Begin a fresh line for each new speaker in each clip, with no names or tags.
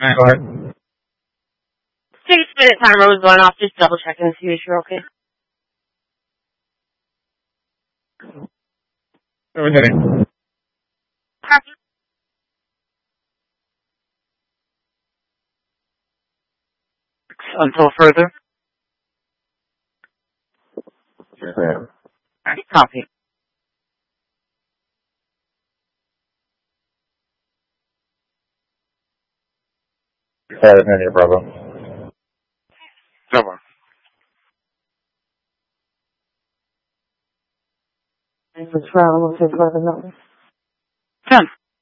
Go ahead.
6-minute timer was going off. Just double checking to see if you're okay.
Everything.
Copy. Until further.
Yes, ma'am.
Copy.
Sorry, India, Bravo.
Over. It's travel to 11 numbers. 10.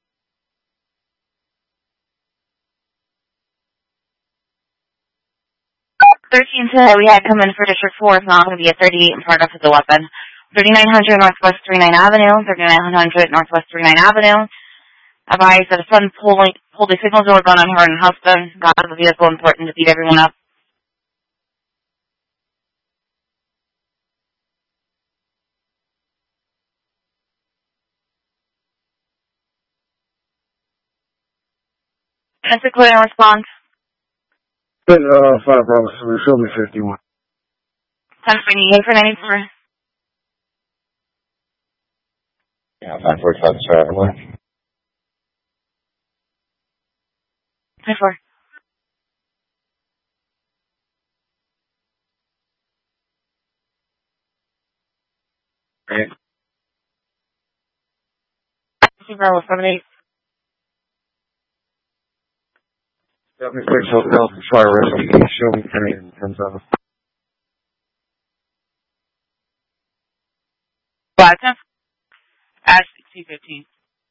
13 today, we had come in for District 4. It's not going to be a 38 in front of the weapon. 3900 Northwest 39 Avenue, 3900 Northwest 39 Avenue. Advised that a son pulled a signal door gun on her and husband. Got out of the vehicle and threatened to beat everyone up. That's a clear response.
5 Bravo, show me 51.
1028 for 94.
Yeah, 545 to start everyone.
24.
Great.
Bravo 78.
76 Hotel, Fire Rescue, show me 10-7.
5 10. At 1615.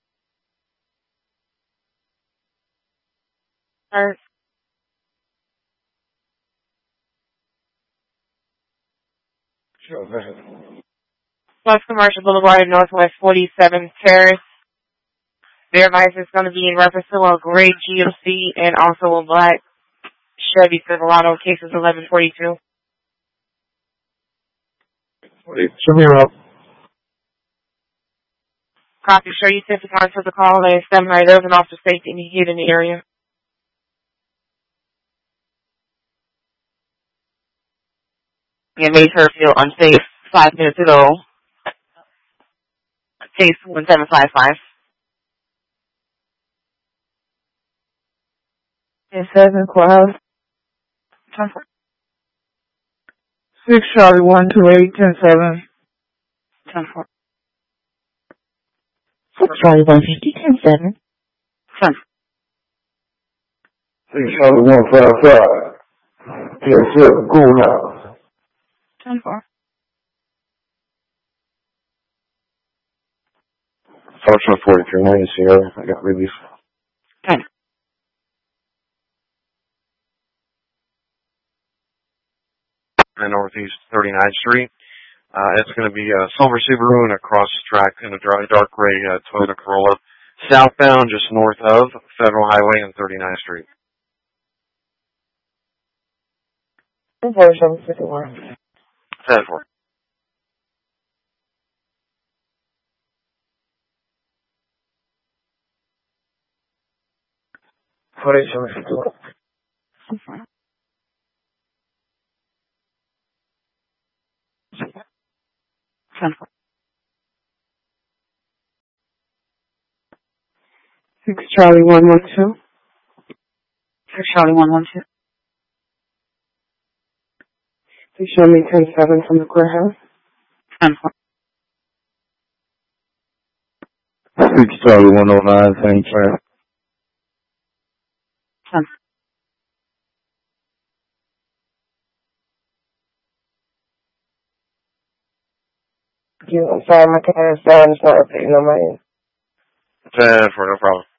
Alright.
Show me.
West Commercial Boulevard, Northwest 47th Terrace. Their advice is going to be in reference to a gray GMC and also a black Chevy Silverado, cases 1142.
Show me up.
Copy. Sure you sent the car to the call and stand by. There was an officer safety needed in the area. It made her feel unsafe 5 minutes ago. Case 1755. It says in cloud. 6 Charlie 128 10-7. 10-4. 6 Charlie 150 10-7. 10.
6 Charlie 155. Yes, sir. Go now.
10-4.
Function 43, now you see her. I got relief.
10.
And Northeast 39th Street. It's going to be a silver Subaru and a cross track and a dark gray Toyota Corolla. Southbound, just north of Federal Highway and 39th Street.
Version 51.
10-4.
Show me 51.
10-4. 6 Charlie 112. 6 Charlie 112. Please show me 10-7 from the courthouse. 10-4.
6 Charlie 109, same track.
10. I'm sorry, my cat is down. It's not updating on my end.
10-4, no problem.